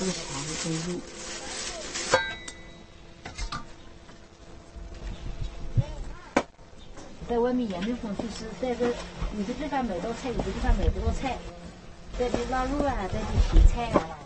这个全是肉。在外面也没风气，是在这有的地方买到菜，有的地方买不到菜，在这腊肉啊，在这芹菜啊。